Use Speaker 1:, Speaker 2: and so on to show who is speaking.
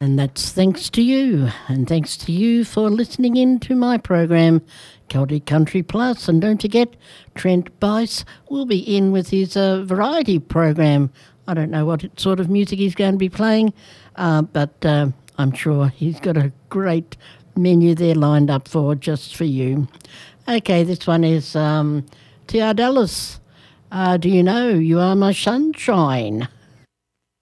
Speaker 1: And that's thanks to you, and thanks to you for listening in to my program, Celtic Country Plus. And don't forget, Trent Bice will be in with his variety program. I don't know what sort of music he's going to be playing, but I'm sure he's got a great menu there lined up just for you. Okay, this one is T.R. Dallas. Do you know you are my sunshine?